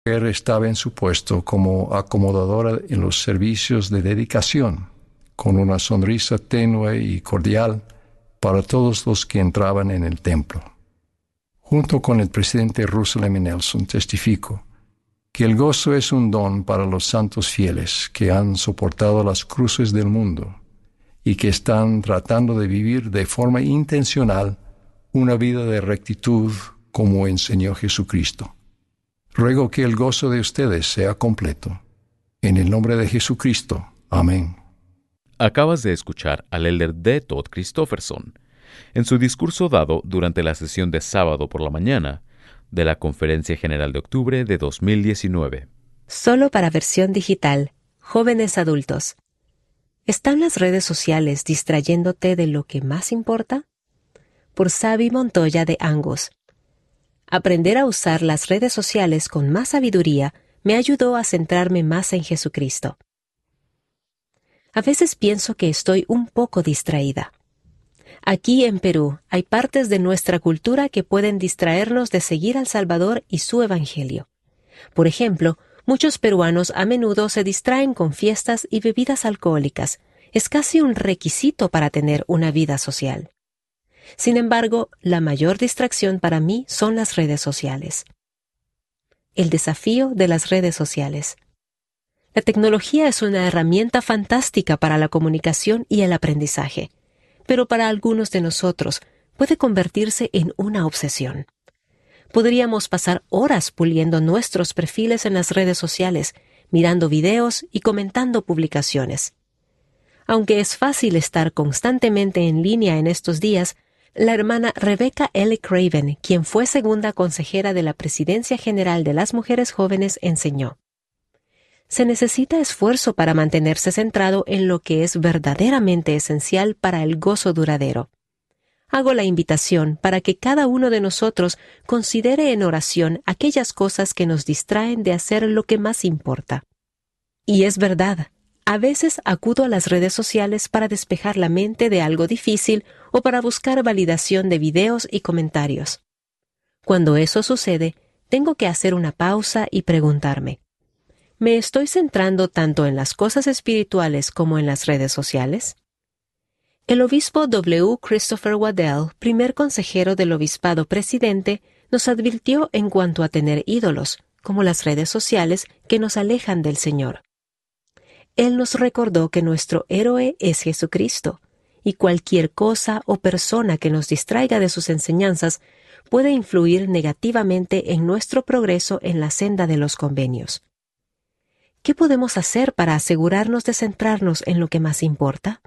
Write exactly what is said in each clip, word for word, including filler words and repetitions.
La mujer estaba en su puesto como acomodadora en los servicios de dedicación, con una sonrisa tenue y cordial para todos los que entraban en el templo. Junto con el presidente Russell M. Nelson, testifico que el gozo es un don para los santos fieles que han soportado las cruces del mundo y que están tratando de vivir de forma intencional una vida de rectitud como enseñó Jesucristo. Ruego que el gozo de ustedes sea completo. En el nombre de Jesucristo. Amén. Acabas de escuchar al elder D. Todd Christofferson en su discurso dado durante la sesión de sábado por la mañana de la Conferencia General de Octubre de dos mil diecinueve. Solo para versión digital, jóvenes adultos. ¿Están las redes sociales distrayéndote de lo que más importa? Por Xavi Montoya de Angus. Aprender a usar las redes sociales con más sabiduría me ayudó a centrarme más en Jesucristo. A veces pienso que estoy un poco distraída. Aquí en Perú hay partes de nuestra cultura que pueden distraernos de seguir al Salvador y su Evangelio. Por ejemplo, muchos peruanos a menudo se distraen con fiestas y bebidas alcohólicas. Es casi un requisito para tener una vida social. Sin embargo, la mayor distracción para mí son las redes sociales. El desafío de las redes sociales. La tecnología es una herramienta fantástica para la comunicación y el aprendizaje, pero para algunos de nosotros puede convertirse en una obsesión. Podríamos pasar horas puliendo nuestros perfiles en las redes sociales, mirando videos y comentando publicaciones. Aunque es fácil estar constantemente en línea en estos días, la hermana Rebecca L. Craven, quien fue segunda consejera de la Presidencia General de las Mujeres Jóvenes, enseñó: se necesita esfuerzo para mantenerse centrado en lo que es verdaderamente esencial para el gozo duradero. Hago la invitación para que cada uno de nosotros considere en oración aquellas cosas que nos distraen de hacer lo que más importa. Y es verdad, a veces acudo a las redes sociales para despejar la mente de algo difícil o para buscar validación de videos y comentarios. Cuando eso sucede, tengo que hacer una pausa y preguntarme: ¿me estoy centrando tanto en las cosas espirituales como en las redes sociales? El obispo W. Christopher Waddell, primer consejero del obispado presidente, nos advirtió en cuanto a tener ídolos, como las redes sociales, que nos alejan del Señor. Él nos recordó que nuestro héroe es Jesucristo, y cualquier cosa o persona que nos distraiga de sus enseñanzas puede influir negativamente en nuestro progreso en la senda de los convenios. ¿Qué podemos hacer para asegurarnos de centrarnos en lo que más importa?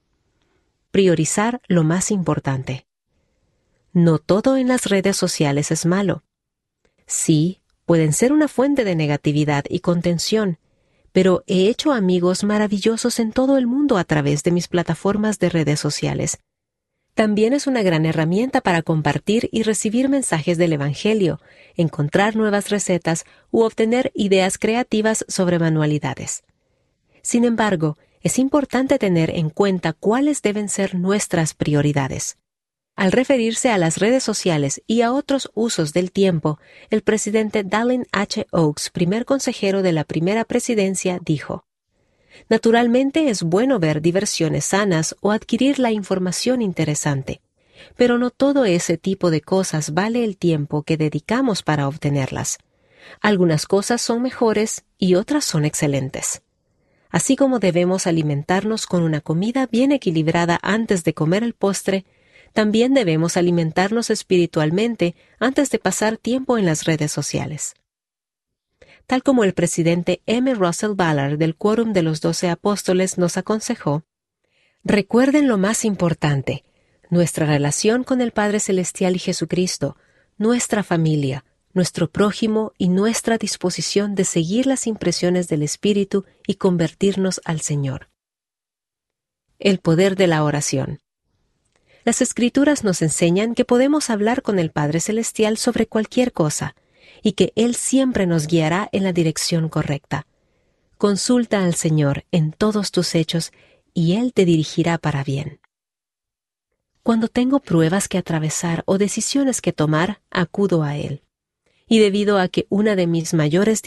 Priorizar lo más importante. No todo en las redes sociales es malo. Sí, pueden ser una fuente de negatividad y contención, pero he hecho amigos maravillosos en todo el mundo a través de mis plataformas de redes sociales. También es una gran herramienta para compartir y recibir mensajes del Evangelio, encontrar nuevas recetas u obtener ideas creativas sobre manualidades. Sin embargo, es importante tener en cuenta cuáles deben ser nuestras prioridades. Al referirse a las redes sociales y a otros usos del tiempo, el presidente Dallin H. Oaks, primer consejero de la primera presidencia, dijo: naturalmente es bueno ver diversiones sanas o adquirir la información interesante, pero no todo ese tipo de cosas vale el tiempo que dedicamos para obtenerlas. Algunas cosas son mejores y otras son excelentes. Así como debemos alimentarnos con una comida bien equilibrada antes de comer el postre, también debemos alimentarnos espiritualmente antes de pasar tiempo en las redes sociales. Tal como el presidente M. Russell Ballard del Quórum de los Doce Apóstoles nos aconsejó: recuerden lo más importante, nuestra relación con el Padre Celestial y Jesucristo, nuestra familia, nuestro prójimo y nuestra disposición de seguir las impresiones del Espíritu y convertirnos al Señor. El poder de la oración. Las Escrituras nos enseñan que podemos hablar con el Padre Celestial sobre cualquier cosa, y que Él siempre nos guiará en la dirección correcta. Consulta al Señor en todos tus hechos, y Él te dirigirá para bien. Cuando tengo pruebas que atravesar o decisiones que tomar, acudo a Él. y debido a que una de mis mayores